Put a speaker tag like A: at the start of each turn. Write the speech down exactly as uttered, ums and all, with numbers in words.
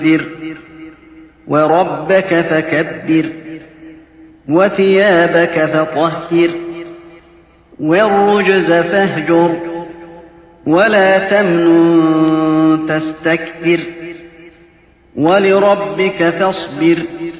A: وربك فكبر وثيابك فطهر والرجز فاهجر ولا تمنن تستكبر ولربك فاصبر